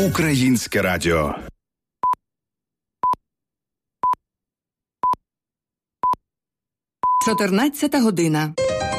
Українське радіо. Чотирнадцята година.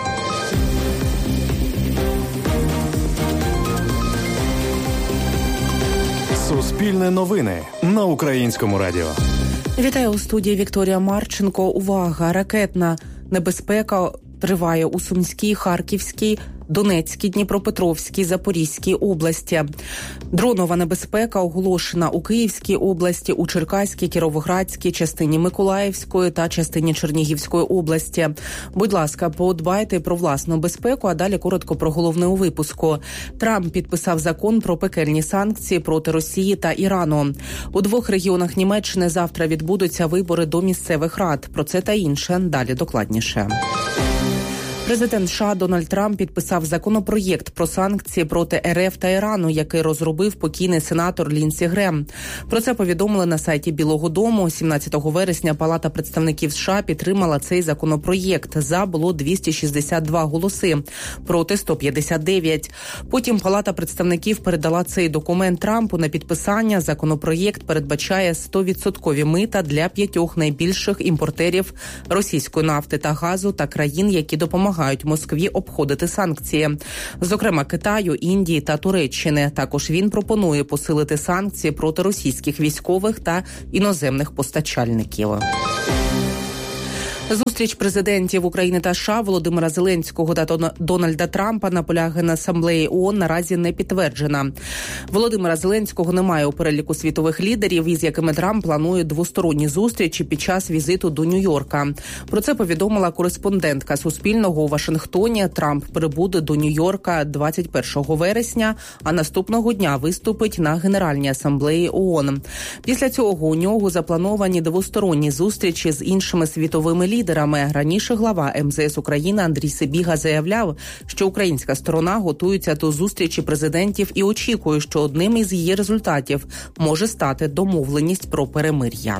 Суспільне новини на Українському радіо. Вітаю у студії Вікторія Марченко. Увага! Ракетна небезпека триває у Сумській, Харківській, Донецькій, Дніпропетровській, Запорізькій області. Дронова небезпека оголошена у Київській області, у Черкаській, Кіровоградській, частині Миколаївської та частині Чернігівської області. Будь ласка, подбайте про власну безпеку, а далі коротко про головне у випуску. Трамп підписав закон про пекельні санкції проти Росії та Ірану. У двох регіонах Німеччини завтра відбудуться вибори до місцевих рад. Про це та інше далі докладніше. Президент США Дональд Трамп підписав законопроєкт про санкції проти РФ та Ірану, який розробив покійний сенатор Лінсі Грем. Про це повідомили на сайті Білого дому. 17 вересня Палата представників США підтримала цей законопроєкт. За було 262 голоси, проти 159. Потім Палата представників передала цей документ Трампу на підписання. Законопроєкт передбачає 100% мита для 5 найбільших імпортерів російської нафти та газу та країн, які допомагають Москві обходити санкції, зокрема Китаю, Індії та Туреччини. Також він пропонує посилити санкції проти російських військових та іноземних постачальників. Зустріч президентів України та США Володимира Зеленського та Дональда Трампа на Генасамблеї ООН наразі не підтверджена. Володимира Зеленського немає у переліку світових лідерів, із якими Трамп планує двосторонні зустрічі під час візиту до Нью-Йорка. Про це повідомила кореспондентка Суспільного у Вашингтоні. Трамп прибуде до Нью-Йорка 21 вересня, а наступного дня виступить на Генеральній асамблеї ООН. Після цього у нього заплановані двосторонні зустрічі з іншими світовими лідерами. Раніше глава МЗС України Андрій Сибіга заявляв, що українська сторона готується до зустрічі президентів і очікує, що одним із її результатів може стати домовленість про перемир'я.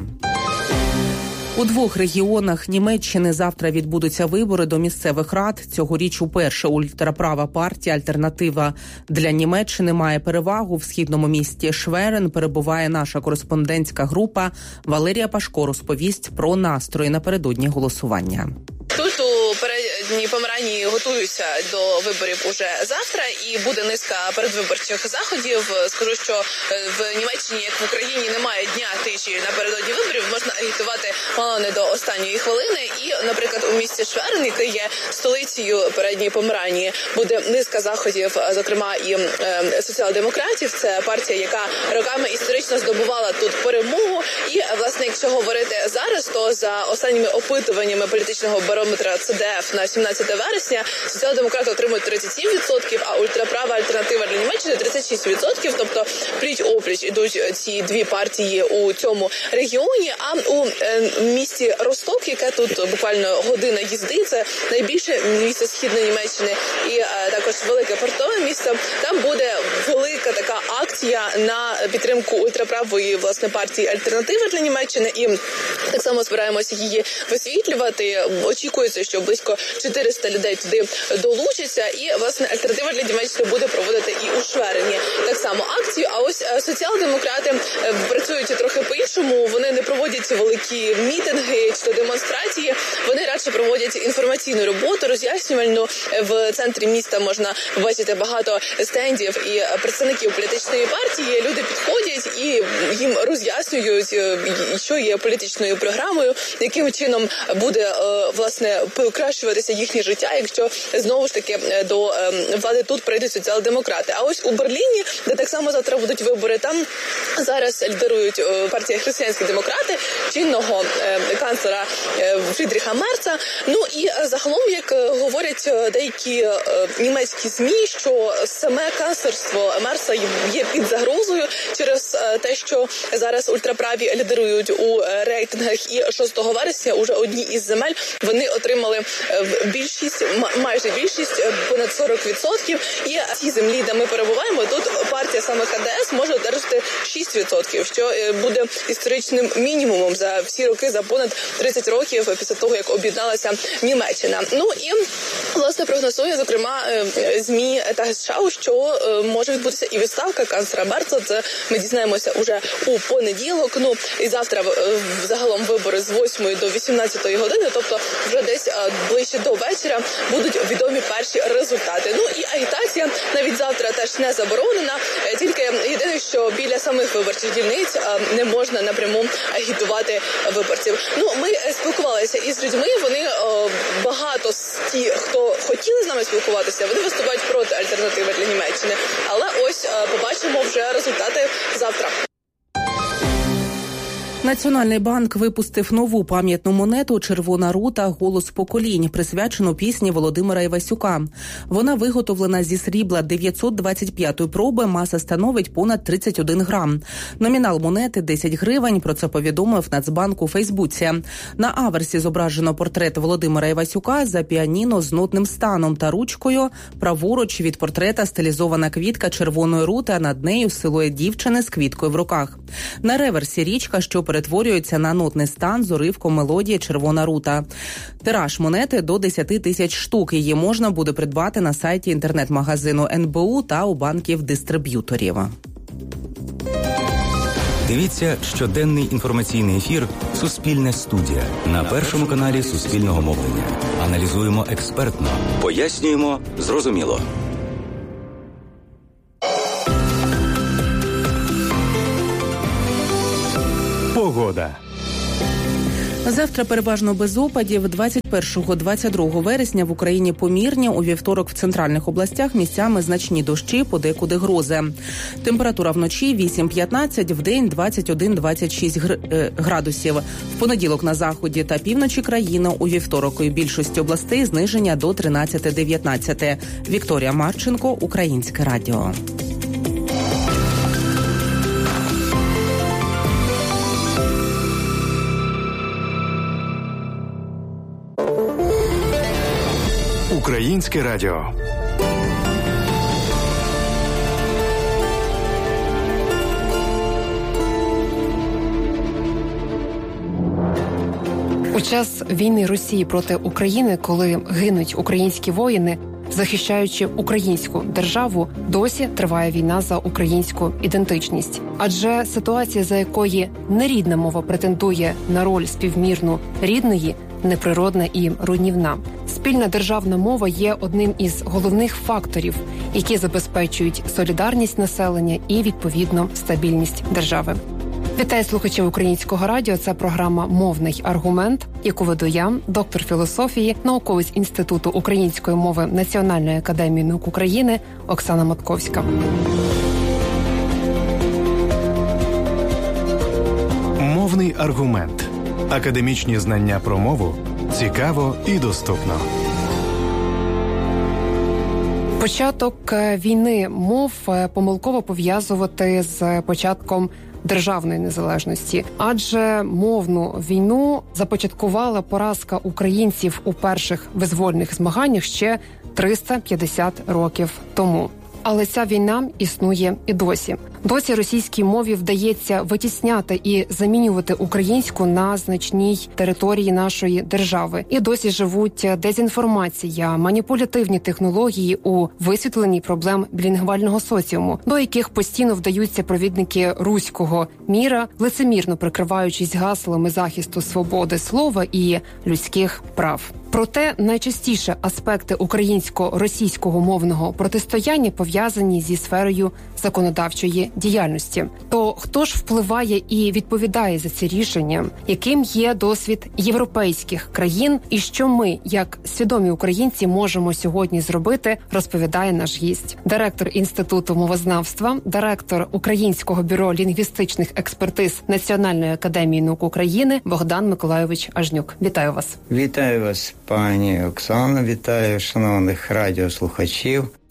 У двох регіонах Німеччини завтра відбудуться вибори до місцевих рад. Цьогоріч уперше ультраправа партія «Альтернатива для Німеччини» має перевагу. В східному місті Шверен перебуває наша кореспондентська група. Валерія Пашко розповість про настрої напередодні голосування. Тут у передній Померанії готуються до виборів уже завтра, і буде низка передвиборчих заходів. Скажу, що в Німеччині, як в Україні, немає дня тиші напередодні виборів. Можна агітувати мало не до останньої хвилини. І, наприклад, у місті Шверн, яке є столицею передньої Померанії, буде низка заходів, зокрема і соціал-демократів. Це партія, яка роками історично здобувала тут перемогу. І, власне, якщо говорити зараз, то за останніми опитуваннями політичного барометра ЦДФ на 17 вересня соціал-демократи отримують 37%, а ультраправа альтернатива для Німеччини 36%. Тобто пліч-опліч ідуть ці дві партії у цьому регіоні. А у місті Росток, яке тут буквально година їзди, це найбільше місто Східної Німеччини і також велике портове місто, там буде велика така акція на підтримку ультраправої, власне, партії «Альтернатива для Німеччини», і так само збираємося її висвітлювати. Очікується, що близько 400 людей туди долучаться, і, власне, «Альтернатива для Німеччини» буде проводити і у Шверені так само акцію. А ось соціал-демократи працюють трохи по-іншому. Вони не проводять великі мітинги чи демонстрації. Вони радше проводять інформаційну роботу, роз'яснювальну. В центрі міста можна побачити багато стендів і представників політичної партії. Люди підходять і їм роз'яснюють, що є політичною програмою, яким чином буде, власне, покращуватися їхнє життя, якщо знову ж таки до влади тут прийдуть соціал-демократи. А ось у Берліні, де так само завтра будуть вибори, там зараз лідирують партія «Християнські демократи», чинного канцлера Фрідріха Мерца. Ну і загалом, як говорять деякі німецькі ЗМІ, що саме канцлерство Мерца є під загрозою через те, що зараз ультраправі лідирують у рейтингах, і 6 вересня уже одні із земель вони отримали більшість, майже більшість, понад 40%. І ці землі, де ми перебуваємо, тут партія партія саме КДС може одержати 6%, що буде історичним мінімумом за всі роки, за понад 30 років після того, як об'єдналася Німеччина. Ну і, власне, прогнозує, зокрема, ЗМІ Tagesschau, що може відбутися і відставка канцлера Мерца. Це ми дізнаємося уже у понеділок. Ну, і завтра загалом вибори з 8 до 18 години, тобто вже десь ближче до вечора будуть відомі перші результати. Ну і агітація навіть завтра теж не заборонена, тільки єдине, що біля самих виборчих дільниць не можна напряму агітувати виборців. Ну, ми спілкувалися із людьми, вони багато з ті, хто хотіли з нами спілкуватися, вони виступають проти альтернативи для Німеччини. Але ось побачимо вже результати завтра. Національний банк випустив нову пам'ятну монету «Червона рута. Голос поколінь», присвячену пісні Володимира Івасюка. Вона виготовлена зі срібла 925-ї проби, маса становить понад 31 грам. Номінал монети – 10 гривень, про це повідомив Нацбанк у Фейсбуці. На аверсі зображено портрет Володимира Івасюка за піаніно з нотним станом та ручкою. Праворуч від портрета стилізована квітка червоної рути, а над нею силует дівчини з квіткою в руках. На реверсі річка, що перетворюється на нотний стан з уривком мелодії «Червона рута». Тираж монети до 10 тисяч штук. Її можна буде придбати на сайті інтернет-магазину НБУ та у банків-дистриб'юторів. Дивіться щоденний інформаційний ефір «Суспільне студія» на Першому каналі Суспільного мовлення. Аналізуємо експертно, пояснюємо зрозуміло. Погода. Завтра переважно без опадів. 21-22 вересня в Україні помірні. У вівторок в центральних областях місцями значні дощі, подекуди грози. Температура вночі 8-15, вдень 21-26 градусів. В понеділок на заході та півночі країни, у вівторок у більшості областей зниження до 13-19. Вікторія Марченко, Українське радіо. Українське радіо. У час війни Росії проти України, коли гинуть українські воїни, захищаючи українську державу, досі триває війна за українську ідентичність. Адже ситуація, за якої нерідна мова претендує на роль співмірну рідної, неприродна і руйнівна. Спільна державна мова є одним із головних факторів, які забезпечують солідарність населення і, відповідно, стабільність держави. Вітаю слухачів Українського радіо. Це програма «Мовний аргумент», яку веду я, доктор філософії, науковець Інституту української мови Національної академії наук України Оксана Матковська. Мовний аргумент. Академічні знання про мову цікаво і доступно. Початок війни мов помилково пов'язувати з початком державної незалежності, адже мовну війну започаткувала поразка українців у перших визвольних змаганнях ще 350 років тому. Але ця війна існує і досі. Досі російській мові вдається витісняти і замінювати українську на значній території нашої держави. І досі живуть дезінформація, маніпулятивні технології у висвітленні проблем білінгвального соціуму, до яких постійно вдаються провідники руського міра, лицемірно прикриваючись гаслами захисту свободи слова і людських прав. Проте найчастіше аспекти українсько-російського мовного протистояння пов'язані зі сферою законодавчої діяльності. То хто ж впливає і відповідає за ці рішення? Яким є досвід європейських країн? І що ми, як свідомі українці, можемо сьогодні зробити, розповідає наш гість. Директор Інституту мовознавства, директор Українського бюро лінгвістичних експертиз Національної академії наук України Богдан Миколайович Ажнюк. Вітаю вас. Вітаю вас, пані Оксано. Вітаю шановних радіослухачів.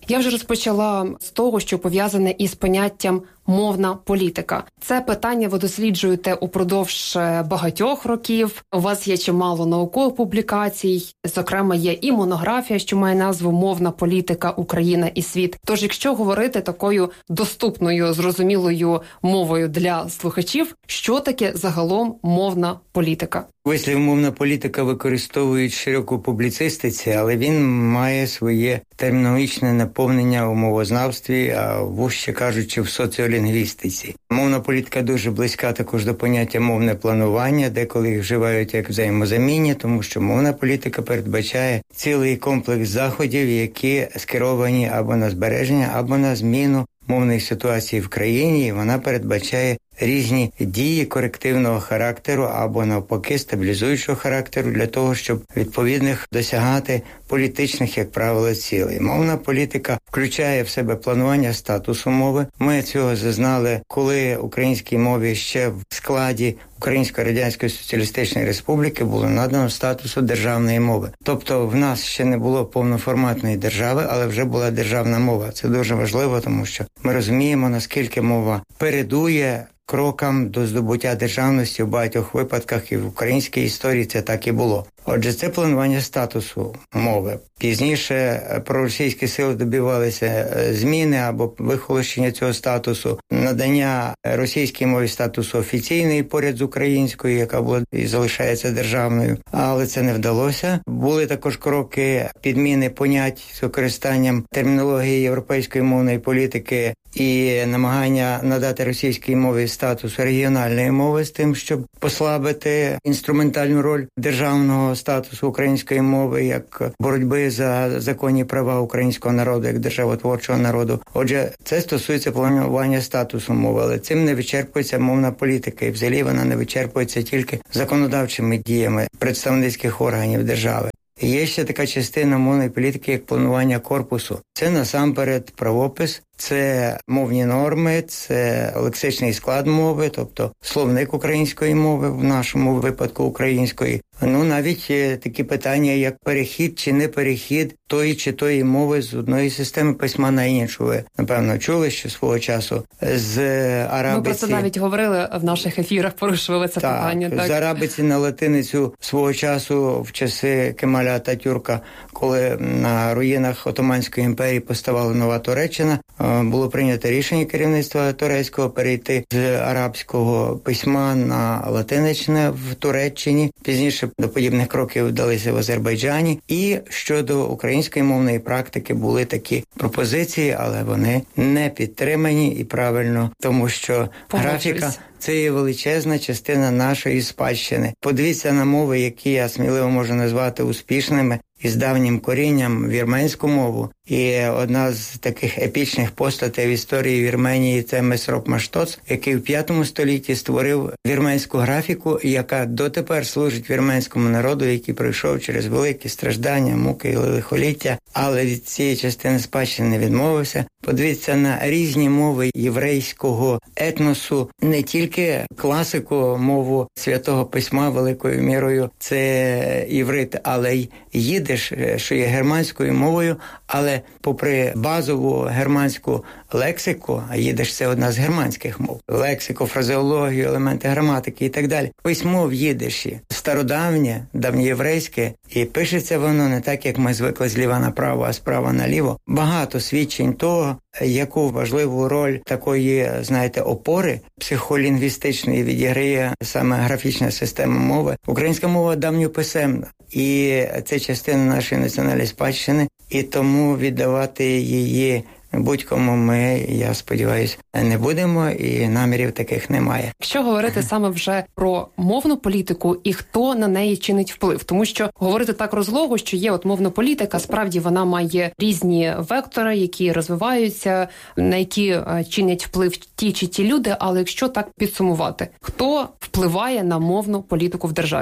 Я вже розпочала з того, що пов'язане із поняттям мовна політика. Це питання ви досліджуєте упродовж багатьох років. У вас є чимало наукових публікацій, зокрема є і монографія, що має назву «Мовна політика. Україна і світ». Тож, якщо говорити такою доступною, зрозумілою мовою для слухачів, що таке загалом мовна політика? Вислів «мовна політика» використовують широко в публіцистиці, але він має своє термінологічне наповнення у мовознавстві, а вужче кажучи, в соціолінгвістиці. Мовна політика дуже близька також до поняття мовне планування, деколи їх вживають як взаємозамінні, тому що мовна політика передбачає цілий комплекс заходів, які скеровані або на збереження, або на зміну мовної ситуації в країні, і вона передбачає різні дії корективного характеру або навпаки стабілізуючого характеру для того, щоб відповідних досягати політичних, як правило, цілей. Мовна політика включає в себе планування статусу мови. Ми цього зазнали, коли українській мові ще в складі Української Радянської Соціалістичної Республіки було надано статусу державної мови. Тобто в нас ще не було повноформатної держави, але вже була державна мова. Це дуже важливо, тому що ми розуміємо, наскільки мова передує крокам до здобуття державності в багатьох випадках, і в українській історії це так і було. Отже, це планування статусу мови. Пізніше проросійські сили добивалися зміни або вихолощення цього статусу, надання російській мові статусу офіційної поряд з українською, яка була і залишається державною, але це не вдалося. Були також кроки підміни понять з використанням термінології європейської мовної політики і намагання надати російській мові статус регіональної мови з тим, щоб послабити інструментальну роль державного статусу української мови як боротьби за законні права українського народу, як державотворчого народу. Отже, це стосується планування статусу мови, але цим не вичерпується мовна політика, і взагалі вона не вичерпується тільки законодавчими діями представницьких органів держави. Є ще така частина мовної політики, як планування корпусу. Це насамперед правопис, це мовні норми, це лексичний склад мови, тобто словник української мови, в нашому випадку української. Навіть такі питання, як перехід чи не перехід тої чи тої мови з одної системи письма на іншу. Ви, напевно, чули, що свого часу з арабиці... Ми про це навіть говорили в наших ефірах, порушували це питання. Так, з арабиці на латиницю свого часу в часи Кемаля Ататюрка, коли на руїнах Отоманської імперії поставала нова Туреччина, було прийнято рішення керівництва турецького перейти з арабського письма на латиничне в Туреччині. Пізніше до подібних кроків вдалися в Азербайджані. І щодо української мовної практики були такі пропозиції, але вони не підтримані і правильно, тому що графіка – це є величезна частина нашої спадщини. Подивіться на мови, які я сміливо можу назвати успішними із давнім корінням, вірменську мову. І одна з таких епічних постатей в історії Вірменії – це Месроп Маштоц, який в 5 столітті створив вірменську графіку, яка дотепер служить вірменському народу, який пройшов через великі страждання, муки і лихоліття, але від цієї частини спадщини не відмовився. Подивіться на різні мови єврейського етносу, не тільки класику, мову Святого Письма великою мірою – це іврит, але й їдиш, що є германською мовою, але попри базову германську лексику, а їдиш – це одна з германських мов, лексику, фразеологію, елементи граматики і так далі. Письмо в їдиші стародавнє, давньоєврейське, і пишеться воно не так, як ми звикли зліва направо, а справа наліво. Багато свідчень того, яку важливу роль такої, опори психолінгвістичної відіграє саме графічна система мови. Українська мова давньописемна, і це частина нашої національної спадщини, і тому віддавати її будь-кому ми, я сподіваюся, не будемо, і намірів таких немає. Якщо говорити саме вже про мовну політику і хто на неї чинить вплив, тому що говорити так розлого, що є мовна політика, справді вона має різні вектори, які розвиваються, на які чинять вплив ті чи ті люди, але якщо так підсумувати, хто впливає на мовну політику в державі?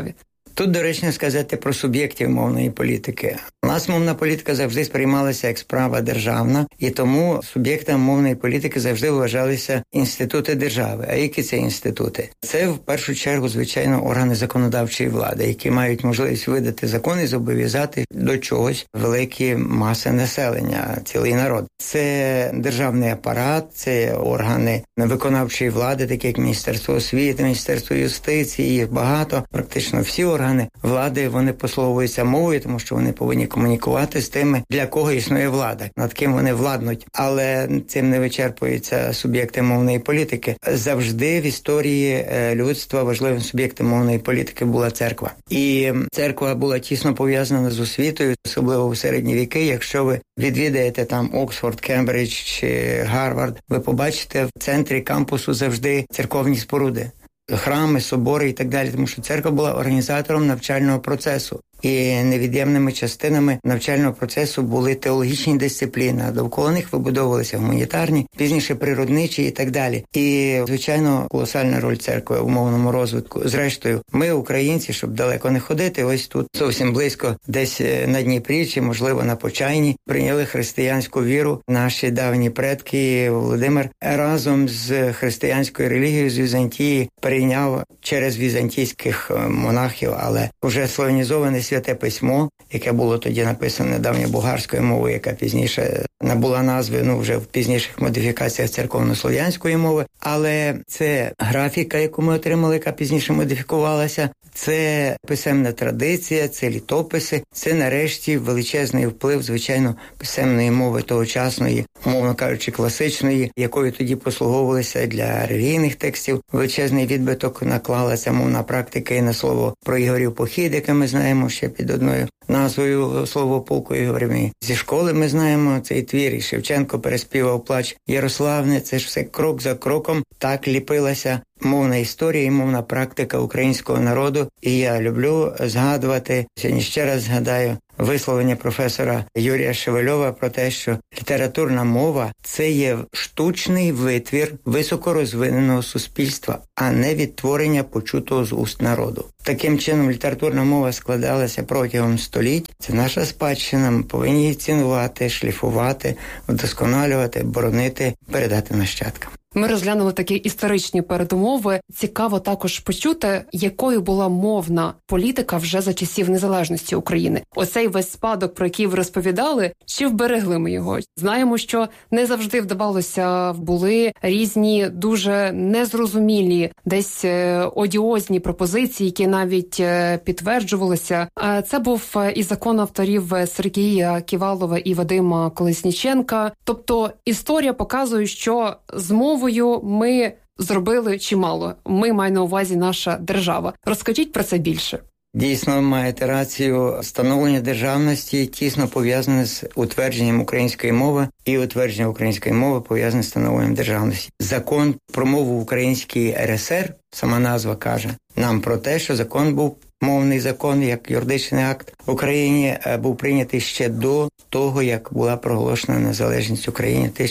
Тут доречно сказати про суб'єктів мовної політики. У нас мовна політика завжди сприймалася як справа державна, і тому суб'єктами мовної політики завжди вважалися інститути держави. А які це інститути? Це в першу чергу, звичайно, органи законодавчої влади, які мають можливість видати закон і зобов'язати до чогось великі маси населення, цілий народ. Це державний апарат, це органи виконавчої влади, такі як Міністерство освіти, Міністерство юстиції, їх багато. Практично всі органи влади, вони послуговуються мовою, тому що вони повинні комунікувати з тими, для кого існує влада, над ким вони владнуть. Але цим не вичерпуються суб'єкти мовної політики. Завжди в історії людства важливим суб'єктом мовної політики була церква. І церква була тісно пов'язана з освітою, особливо в середні віки. Якщо ви відвідаєте там Оксфорд, Кембридж чи Гарвард, ви побачите в центрі кампусу завжди церковні споруди. Храми, собори і так далі, тому що церква була організатором навчального процесу. І невід'ємними частинами навчального процесу були теологічні дисципліни, а довкола них вибудовувалися гуманітарні, пізніше природничі і так далі. І, звичайно, колосальна роль церкви в мовному розвитку. Зрештою, ми, українці, щоб далеко не ходити, ось тут зовсім близько, десь на Дніпрі чи, можливо, на Почайні, прийняли християнську віру. Наші давні предки, Володимир, разом з християнською релігією з Візантії прийняв через візантійських монахів, але вже славянізоване Святе Письмо, яке було тоді написане давньобулгарською мовою, яка пізніше набула назви, вже в пізніших модифікаціях церковно-слов'янської мови. Але це графіка, яку ми отримали, яка пізніше модифікувалася, це писемна традиція, це літописи, це нарешті величезний вплив, звичайно, писемної мови тогочасної, умовно кажучи, класичної, якою тоді послуговувалися для релігійних текстів. Величезний відбиток наклала ця мовна практика і на слово про Ігорів похід, яке ми знаємо ще під одною назвою слово полку Ігорів. Зі школи ми знаємо цей твір, і Шевченко переспівав плач Ярославне. Це ж все крок за кроком так ліпилася мовна історія і мовна практика українського народу. І я люблю згадувати, сьогодні ще раз згадаю, висловлення професора Юрія Шевельова про те, що літературна мова – це є штучний витвір високорозвиненого суспільства, а не відтворення почутого з уст народу. Таким чином, літературна мова складалася протягом століть. Це наша спадщина, ми повинні її цінувати, шліфувати, вдосконалювати, боронити, передати нащадкам. Ми розглянули такі історичні передумови. Цікаво також почути, якою була мовна політика вже за часів незалежності України. Оцей весь спадок, про який ви розповідали, чи вберегли ми його? Знаємо, що не завжди вдавалося, були різні, дуже незрозумілі, десь одіозні пропозиції, які навіть підтверджувалися. Це був і закон авторів Сергія Ківалова і Вадима Колесніченка. Тобто історія показує, що з мовою ми зробили чимало. Ми, маю на увазі, наша держава. Розкажіть про це більше. Дійсно, маєте рацію. Становлення державності тісно пов'язане з утвердженням української мови, і утвердження української мови пов'язане з становленням державності. Закон про мову в Українській РСР, сама назва каже нам про те, що закон був мовний закон, як юридичний акт в Україні, був прийнятий ще до того, як була проголошена незалежність України в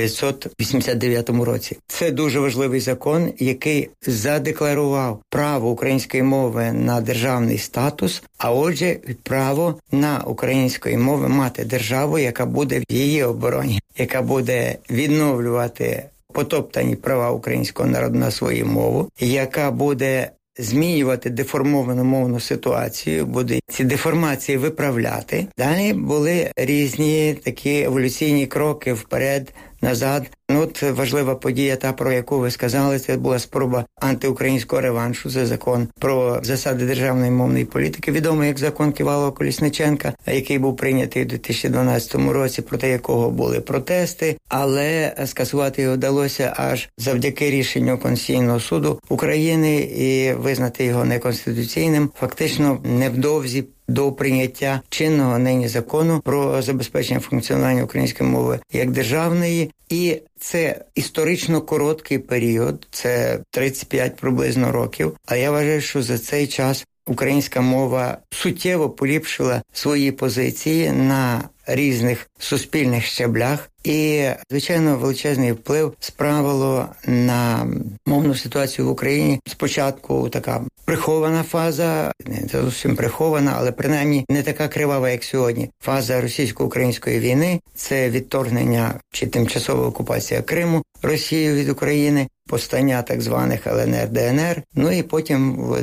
1989 році. Це дуже важливий закон, який задекларував право української мови на державний статус, а отже, право на української мови мати державу, яка буде в її обороні, яка буде відновлювати потоптані права українського народу на свою мову, яка буде змінювати деформовану мовну ситуацію, буде ці деформації виправляти. Далі були різні такі еволюційні кроки вперед, назад. От важлива подія, та, про яку ви сказали, це була спроба антиукраїнського реваншу. Це закон про засади державної мовної політики, відомий як закон Ківалова-Колісниченка, який був прийнятий у 2012 році, проти якого були протести, але скасувати його вдалося аж завдяки рішенню Конституційного суду України і визнати його неконституційним. Фактично, невдовзі до прийняття чинного нині закону про забезпечення функціонування української мови як державної. І це історично короткий період, це 35 приблизно років. А я вважаю, що за цей час українська мова суттєво поліпшила свої позиції на різних суспільних щаблях. І, звичайно, величезний вплив справило на мовну ситуацію в Україні. Спочатку така прихована фаза, не зовсім прихована, але принаймні не така кривава, як сьогодні. Фаза російсько-української війни – це відторгнення чи тимчасова окупація Криму Росією від України, повстання так званих ЛНР, ДНР. Ну і потім в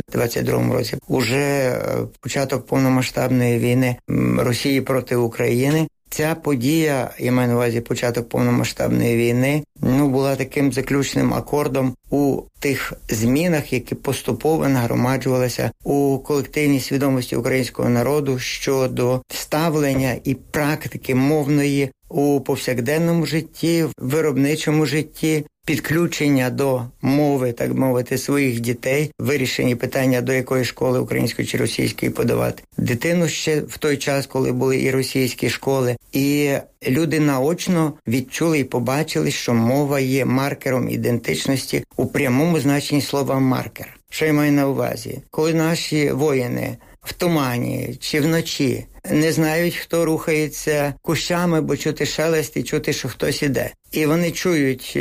2022 році уже початок повномасштабної війни Росії проти України. Ця подія, я маю на увазі початок повномасштабної війни, була таким заключним акордом у тих змінах, які поступово нагромаджувалися у колективній свідомості українського народу щодо ставлення і практики мовної у повсякденному житті, в виробничому житті, підключення до мови, так мовити, своїх дітей, вирішені питання, до якої школи, української чи російської, подавати дитину ще в той час, коли були і російські школи. І люди наочно відчули і побачили, що мова є маркером ідентичності у прямому значенні слова «маркер». Що я маю на увазі? Коли наші воїни в тумані чи вночі не знають, хто рухається кущами, бо чути шелест і чути, що хтось іде. І вони чують,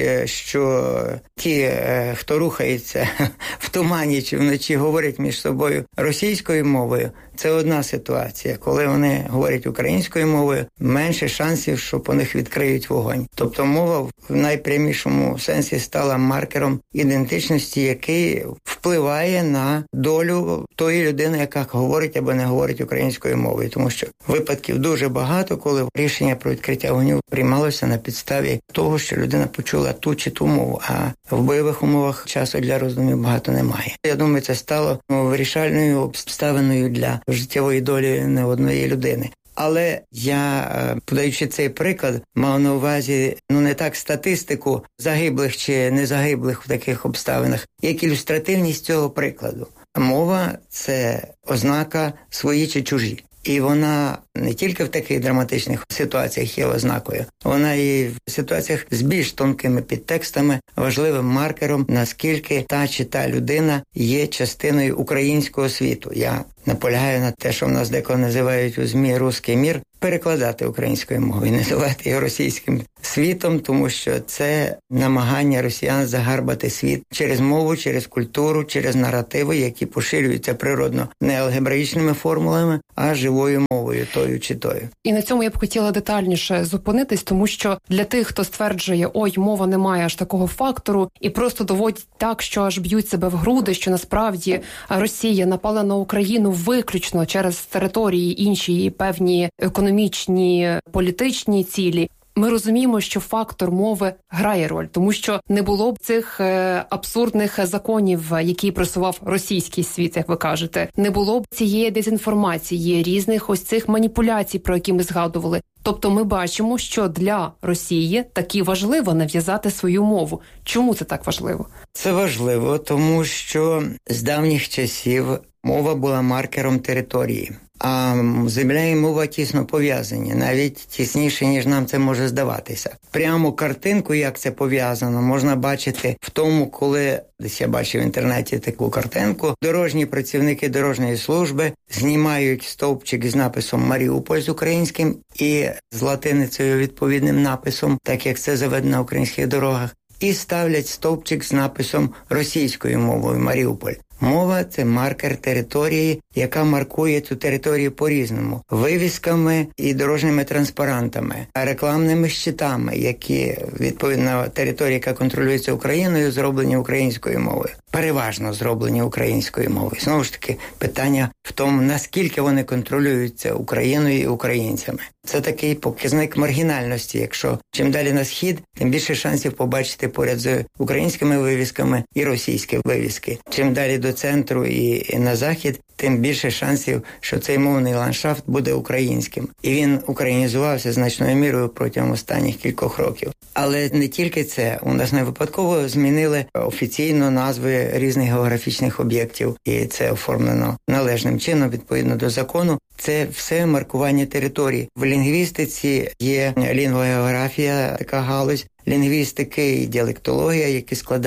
що ті, хто рухається в тумані чи вночі, говорять між собою російською мовою. Це одна ситуація. Коли вони говорять українською мовою, менше шансів, що по них відкриють вогонь. Тобто мова в найпрямішому сенсі стала маркером ідентичності, який впливає на долю тої людини, яка говорить або не говорить українською мовою. Тому що випадків дуже багато, коли рішення про відкриття вогню приймалося на підставі того, що людина почула ту чи ту мову, а в бойових умовах часу для роздумів багато немає. Я думаю, це стало вирішальною обставиною для життєвої долі не одної людини. Але я, подаючи цей приклад, мав на увазі, не так статистику загиблих чи незагиблих в таких обставинах, як ілюстративність цього прикладу. Мова – це ознака свої чи чужі. І вона не тільки в таких драматичних ситуаціях є ознакою, вона і в ситуаціях з більш тонкими підтекстами важливим маркером, наскільки та чи та людина є частиною українського світу. Я наполягаю на те, що в нас деколи називають у ЗМІ «русський мір», перекладати українською мовою, називати його російським світом, тому що це намагання росіян загарбати світ через мову, через культуру, через наративи, які поширюються природно не алгебраїчними формулами, а живою мовою, тою чи тою. І на цьому я б хотіла детальніше зупинитись, тому що для тих, хто стверджує, ой, мова не має аж такого фактору, і просто доводять так, що аж б'ють себе в груди, що насправді Росія напала на Україну виключно через території інші певні економічні, політичні цілі. Ми розуміємо, що фактор мови грає роль, тому що не було б цих абсурдних законів, які просував російський світ, як ви кажете. Не було б цієї дезінформації, різних ось цих маніпуляцій, про які ми згадували. Тобто ми бачимо, що для Росії таки важливо нав'язати свою мову. Чому це так важливо? Це важливо, тому що з давніх часів мова була маркером території. А земля і мова тісно пов'язані, навіть тісніше, ніж нам це може здаватися. Прямо картинку, як це пов'язано, можна бачити в тому, коли, десь я бачив в інтернеті таку картинку, дорожні працівники дорожньої служби знімають стовпчик з написом «Маріуполь» з українським і з латиницею відповідним написом, так як це заведено на українських дорогах, і ставлять стовпчик з написом російською мовою «Маріуполь». Мова – це маркер території, яка маркує цю територію по-різному. Вивісками і дорожніми транспарантами, рекламними щитами, які, відповідно, територія, яка контролюється Україною, зроблені українською мовою. Переважно зроблені українською мовою. Знову ж таки, питання в тому, наскільки вони контролюються Україною і українцями. Це такий показник маргінальності. Якщо чим далі на схід, тим більше шансів побачити поряд з українськими вивісками і російські вивіски. Чим далі до центру і на захід, тим більше шансів, що цей мовний ландшафт буде українським. І він українізувався значною мірою протягом останніх кількох років. Але не тільки це. У нас не випадково змінили офіційно назви різних географічних об'єктів. І це оформлено належним чином, відповідно до закону. Це все маркування території. В лінгвістиці є лінгвогеографія, така галузь, лінгвістики і діалектологія, які складають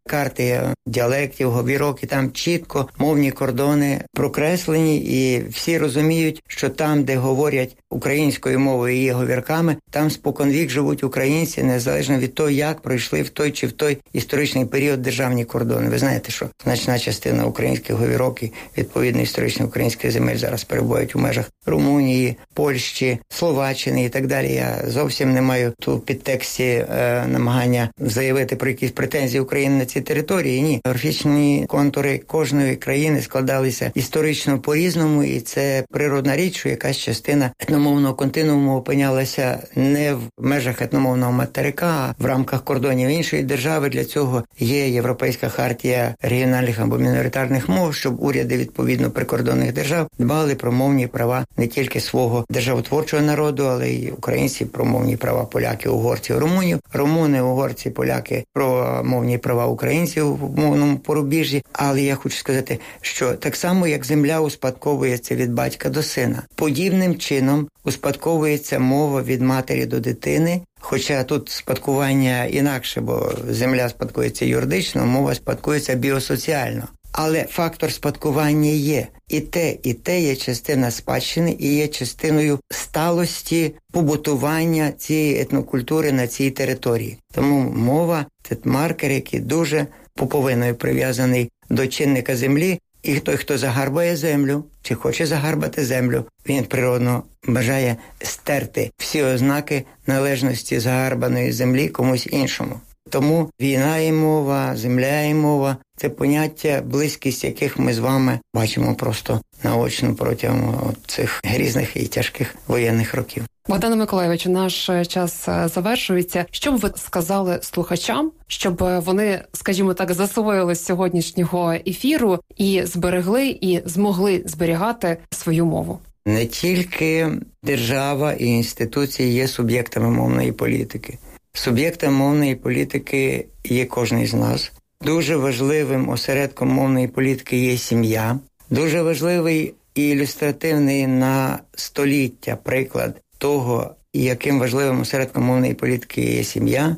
карти діалектів, говірок, і там чітко мовні кордони прокреслені, і всі розуміють, що там, де говорять українською мовою і її говірками, там споконвік живуть українці, незалежно від того, як пройшли в той чи в той історичний період державні кордони. Ви знаєте, що значна частина українських говірок і відповідно історичних українських земель зараз перебувають у межах Румунії, Польщі, Словаччини і так далі. Я зовсім не маю тут підтексті намагання заявити про якісь претензії України на ці території. Ні. Географічні контури кожної країни складалися історично по-різному, і це природна річ, що якась частина етномовного континууму опинялася не в межах етномовного материка, а в рамках кордонів іншої держави. Для цього є Європейська хартія регіональних або міноритарних мов, щоб уряди відповідно прикордонних держав дбали про мовні права не тільки свого державотворчого народу, але й українці про мовні права поляків, угорців, румунів, румуни, угорці, поляки про мовні права українців в мовному порубіжжі. Але я хочу сказати, що так само, як земля успадковується від батька до сина, подібним чином успадковується мова від матері до дитини, хоча тут спадкування інакше, бо земля спадкується юридично, мова спадкується біосоціально. Але фактор спадкування є. І те є частина спадщини і є частиною сталості побутування цієї етнокультури на цій території. Тому мова – це маркер, який дуже пуповиною прив'язаний до чинника землі. І той, хто загарбає землю, чи хоче загарбати землю, він природно бажає стерти всі ознаки належності загарбаної землі комусь іншому. Тому війна і мова, земля і мова – це поняття, близькість яких ми з вами бачимо просто наочно протягом цих грізних і тяжких воєнних років. Богдане Миколайовичу, наш час завершується. Що б ви сказали слухачам, щоб вони, скажімо так, засвоїли з сьогоднішнього ефіру і зберегли, і змогли зберігати свою мову? Не тільки держава і інституції є суб'єктами мовної політики. Суб'єктом мовної політики є кожен з нас. Дуже важливим осередком мовної політики є сім'я. Дуже важливий і ілюстративний на століття приклад того, яким важливим осередком мовної політики є сім'я,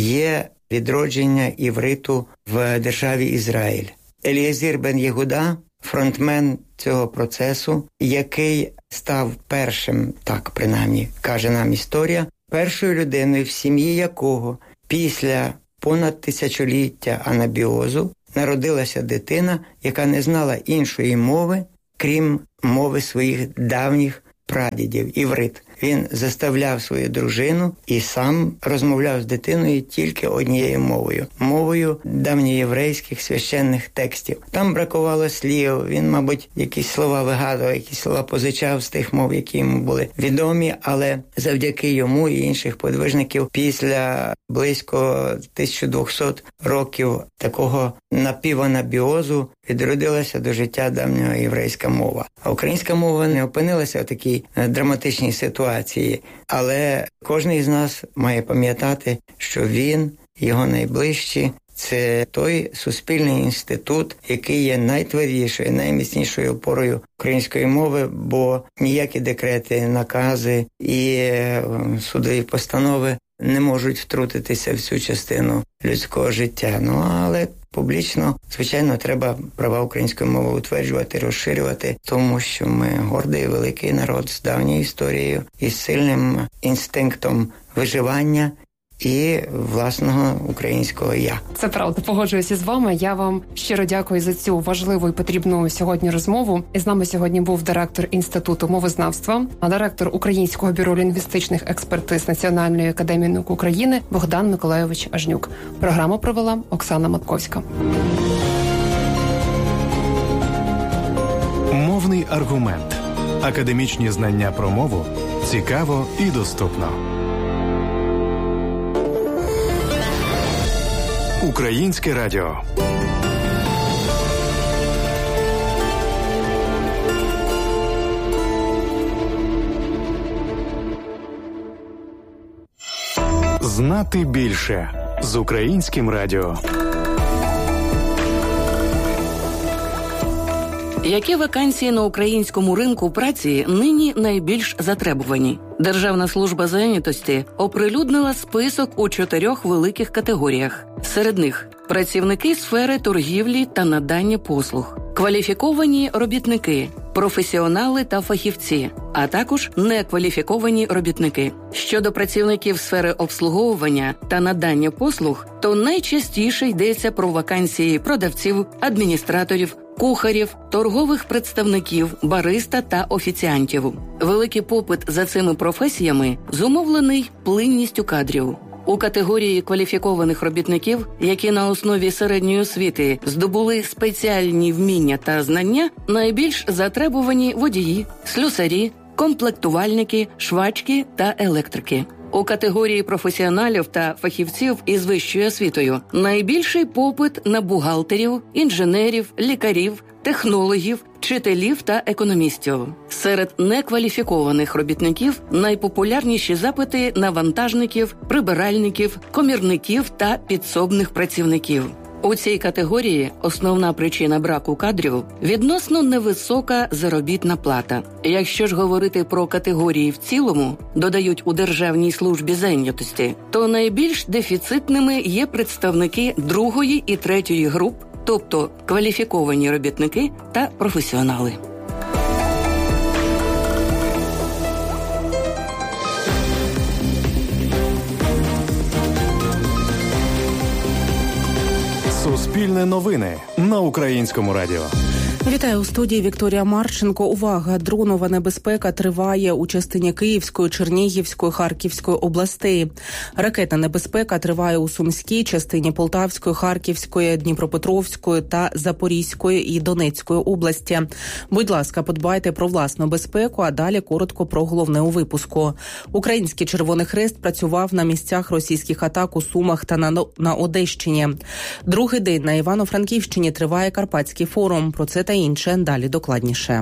є відродження івриту в державі Ізраїль. Елієзір бен Єгуда, фронтмен цього процесу, який став першим, так принаймні каже нам історія, першою людиною, в сім'ї якого після понад тисячоліття анабіозу народилася дитина, яка не знала іншої мови, крім мови своїх давніх прадідів, іврит. Він заставляв свою дружину і сам розмовляв з дитиною тільки однією мовою. Мовою давньоєврейських священних текстів. Там бракувало слів, він, мабуть, якісь слова вигадував, якісь слова позичав з тих мов, які йому були відомі, але завдяки йому і інших подвижників після близько 1200 років такого напіванабіозу відродилася до життя давньоєврейська мова. А українська мова не опинилася в такій драматичній ситуації, але кожен із нас має пам'ятати, що він, його найближчі, це той суспільний інститут, який є найтвердішою, найміцнішою опорою української мови, бо ніякі декрети, накази і судові постанови не можуть втрутитися в цю частину людського життя. Але публічно, звичайно, треба права української мови утверджувати, розширювати, тому що ми гордий і великий народ з давньою історією і сильним інстинктом виживання і власного українського «я». Це правда, погоджуюся з вами. Я вам щиро дякую за цю важливу і потрібну сьогодні розмову. І з нами сьогодні був директор Інституту мовознавства, а директор Українського бюро лінгвістичних експертиз Національної академії наук України Богдан Миколайович Ажнюк. Програму провела Оксана Матковська. Мовний аргумент. Академічні знання про мову цікаво і доступно. Українське радіо. Знати більше з Українським радіо. Які вакансії на українському ринку праці нині найбільш затребувані? Державна служба зайнятості оприлюднила список у 4 великих категоріях. Серед них – працівники сфери торгівлі та надання послуг, кваліфіковані робітники, професіонали та фахівці, а також некваліфіковані робітники. Щодо працівників сфери обслуговування та надання послуг, то найчастіше йдеться про вакансії продавців, адміністраторів, кухарів, торгових представників, бариста та офіціантів. Великий попит за цими професіями зумовлений плинністю кадрів. У категорії кваліфікованих робітників, які на основі середньої освіти здобули спеціальні вміння та знання, найбільш затребувані водії, слюсарі, комплектувальники, швачки та електрики. У категорії професіоналів та фахівців із вищою освітою найбільший попит на бухгалтерів, інженерів, лікарів, технологів, вчителів та економістів. Серед некваліфікованих робітників найпопулярніші запити на вантажників, прибиральників, комірників та підсобних працівників. У цій категорії основна причина браку кадрів – відносно невисока заробітна плата. Якщо ж говорити про категорії в цілому, додають у Державній службі зайнятості, то найбільш дефіцитними є представники 2-ї і 3-ї груп, тобто кваліфіковані робітники та професіонали. Суспільне новини на Українському радіо. Вітаю у студії Вікторія Марченко. Увага! Дронова небезпека триває у частині Київської, Чернігівської, Харківської областей. Ракетна небезпека триває у Сумській, частині Полтавської, Харківської, Дніпропетровської та Запорізької і Донецької області. Будь ласка, подбайте про власну безпеку, а далі коротко про головне у випуску. Український Червоний Хрест працював на місцях російських атак у Сумах та на Одещині. Другий день на Івано-Франківщині триває Карпатський форум. Про це та інше далі докладніше.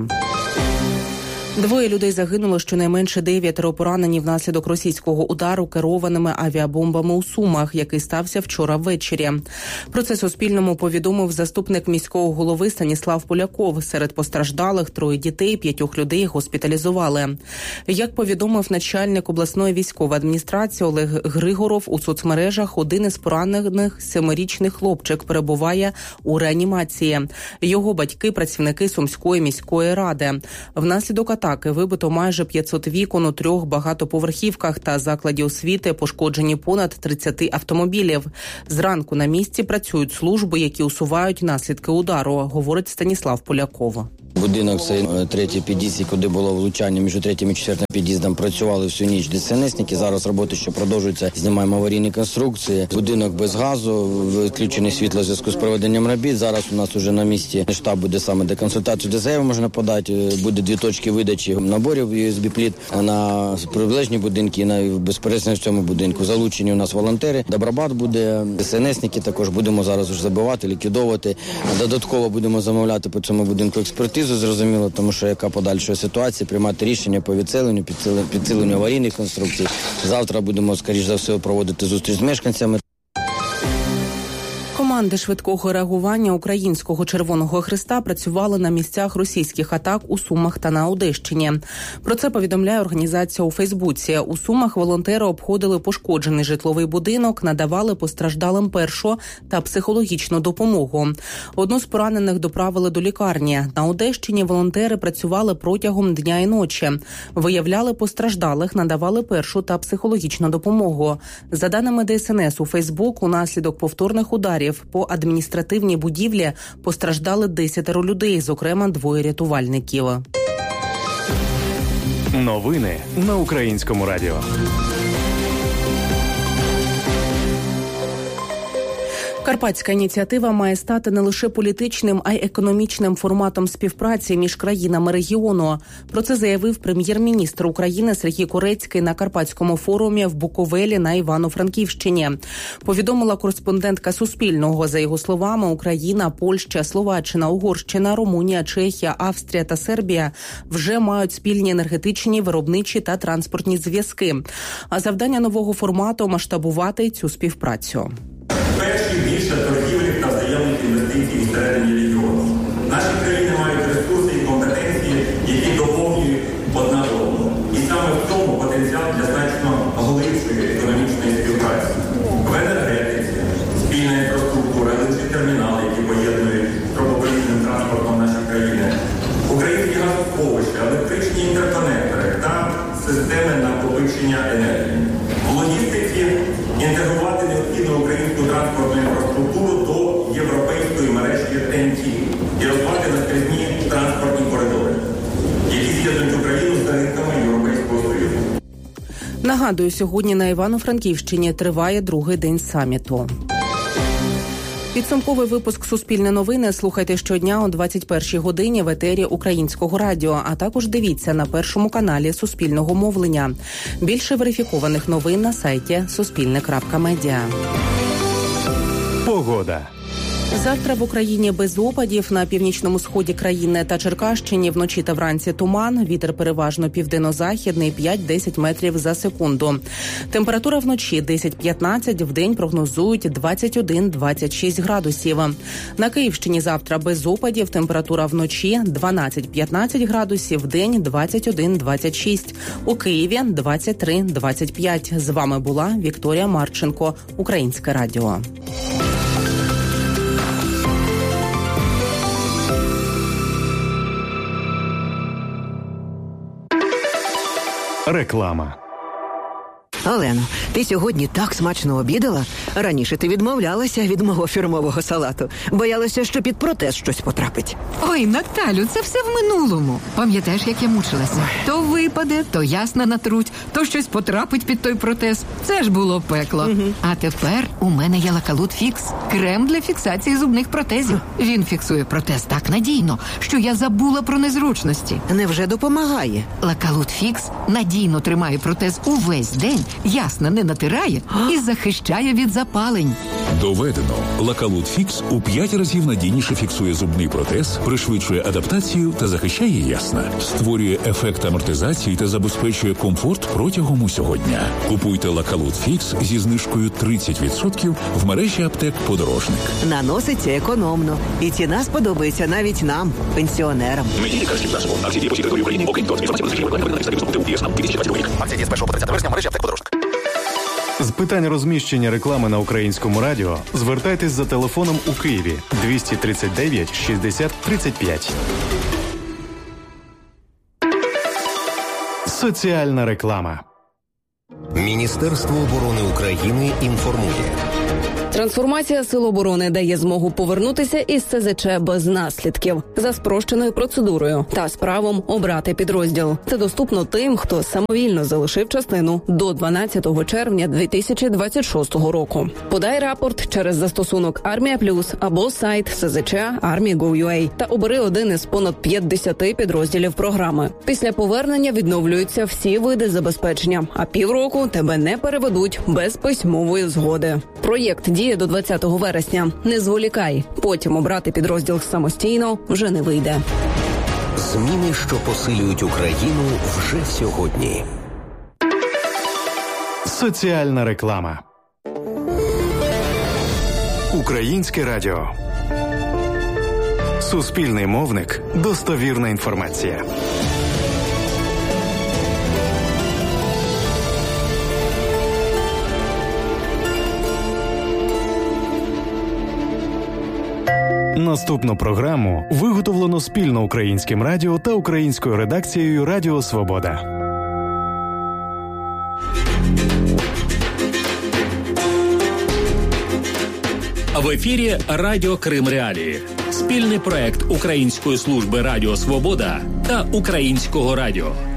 2 людей загинуло, щонайменше 9 поранені внаслідок російського удару керованими авіабомбами у Сумах, який стався вчора ввечері. Про це Суспільному повідомив заступник міського голови Станіслав Поляков. Серед постраждалих 3 дітей, 5 людей госпіталізували. Як повідомив начальник обласної військової адміністрації Олег Григоров, у соцмережах один із поранених 7-річний хлопчик перебуває у реанімації. Його батьки – працівники Сумської міської ради. Внаслідок атаки вибито майже 500 вікон у 3 багатоповерхівках та закладі освіти, пошкоджені понад 30 автомобілів. Зранку на місці працюють служби, які усувають наслідки удару, говорить Станіслав Поляков. Будинок – це 3-й під'їзд, куди було влучання між 3-м і 4-м під'їздом. Працювали всю ніч ДСНСники. Зараз роботи ще продовжуються. Знімаємо аварійні конструкції. Будинок без газу, відключене світло в зв'язку з проведенням робіт. Зараз у нас уже на місці штаб буде саме де консультацію, де заяву можна подати. Буде 2 точки видачі наборів USB-пліт на прилеглі будинки і на безперечно в цьому будинку. Залучені у нас волонтери. Добробат буде, ДСНСники також. Будемо зараз вже забивати, ліквідовувати. Додатково будемо замовляти по цьому будинку експертизу, зрозуміло, тому що яка подальша ситуація, приймати рішення по відселенню, підсиленню аварійних конструкцій. Завтра будемо, скоріш за все, проводити зустріч з мешканцями. Команди швидкого реагування Українського Червоного Хреста працювали на місцях російських атак у Сумах та на Одещині. Про це повідомляє організація у Фейсбуці. У Сумах волонтери обходили пошкоджений житловий будинок, надавали постраждалим першу та психологічну допомогу. Одну з поранених доправили до лікарні. На Одещині волонтери працювали протягом дня і ночі. Виявляли постраждалих, надавали першу та психологічну допомогу. За даними ДСНС у Фейсбук, унаслідок повторних ударів по адміністративній будівлі постраждали 10 людей, зокрема 2 рятувальників. Новини на Українському радіо. Карпатська ініціатива має стати не лише політичним, а й економічним форматом співпраці між країнами регіону. Про це заявив прем'єр-міністр України Сергій Корецький на Карпатському форумі в Буковелі на Івано-Франківщині. Повідомила кореспондентка Суспільного. За його словами, Україна, Польща, Словаччина, Угорщина, Румунія, Чехія, Австрія та Сербія вже мають спільні енергетичні, виробничі та транспортні зв'язки. А завдання нового формату – масштабувати цю співпрацю. Перші більше торгівлі та взаємних інвестицій всередині регіону. Наші країни мають ресурси і компетенції, які доповнюють одна одну. І саме в цьому потенціалі забезпечення енергії. В логістиці інтегрувати необхідну українську транспортну інфраструктуру до європейської мережі ТЕН-Т і розвивати наскрізні транспортні коридори, які з'єднують Україну з ринками Європейського Союзу. Нагадую, сьогодні на Івано-Франківщині триває другий день саміту. Підсумковий випуск «Суспільне новини» слухайте щодня о 21-й годині в етері Українського радіо, а також дивіться на першому каналі Суспільного мовлення. Більше верифікованих новин на сайті suspilne.media. Погода. Завтра в Україні без опадів, на північному сході країни та Черкащині вночі та вранці туман, вітер переважно південно-західний 5-10 метрів за секунду. Температура вночі 10-15, вдень прогнозують 21-26 градусів. На Київщині завтра без опадів, температура вночі 12-15 градусів, вдень 21-26. У Києві 23-25. З вами була Вікторія Марченко, Українське радіо. Реклама. Олено, ти сьогодні так смачно обідала? Раніше ти відмовлялася від мого фірмового салату. Боялася, що під протез щось потрапить. Ой, Наталю, це все в минулому. Пам'ятаєш, як я мучилася? То випаде, то ясно натруть, то щось потрапить під той протез. Це ж було пекло. А тепер у мене є Лакалут Фікс. Крем для фіксації зубних протезів. Він фіксує протез так надійно, що я забула про незручності. Невже допомагає? Лакалут Фікс надійно тримає протез увесь день, ясно не натирає і захищає від запалень. Доведено. Лакалут Фікс у 5 разів надійніше фіксує зубний протез, пришвидшує адаптацію та захищає ясна. Створює ефект амортизації та забезпечує комфорт протягом усього дня. Купуйте Лакалут Фікс зі знижкою 30% в мережі аптек «Подорожник». Наноситься економно. І ціна сподобається навіть нам, пенсіонерам. Акції діє по всій території України, окрім того, інформація про закріплення Акція діє з 1 по 30 вересня в мережі аптек «Подорожник». З питань розміщення реклами на Українському радіо звертайтесь за телефоном у Києві 239 60 35. Соціальна реклама. Міністерство оборони України інформує. Трансформація Сил оборони дає змогу повернутися із СЗЧ без наслідків за спрощеною процедурою та з правом обрати підрозділ. Це доступно тим, хто самовільно залишив частину до 12 червня 2026 року. Подай рапорт через застосунок Армія Плюс або сайт СЗЧ Army.gov.ua та обери один із понад 50 підрозділів програми. Після повернення відновлюються всі види забезпечення, а півроку тебе не переведуть без письмової згоди. Проєкт діє до 20 вересня. Не зволікай. Потім обрати підрозділ самостійно вже не вийде. Зміни, що посилюють Україну вже сьогодні. Соціальна реклама. Українське радіо. Суспільний мовник. Достовірна інформація. Наступну програму виготовлено спільно Українським радіо та українською редакцією Радіо Свобода. В ефірі Радіо Крим Реалії. Спільний проект Української служби Радіо Свобода та Українського радіо.